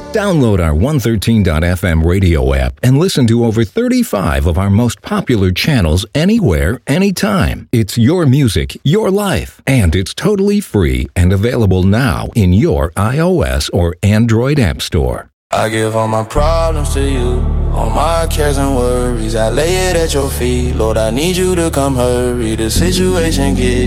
Download our 113.fm radio app and listen to over 35 of our most popular channels anywhere, anytime. It's your music, your life, and it's totally free and available now in your iOS or Android app store. I give all my problems to you, all my cares and worries, I lay it at your feet. Lord, I need you to come hurry, the situation get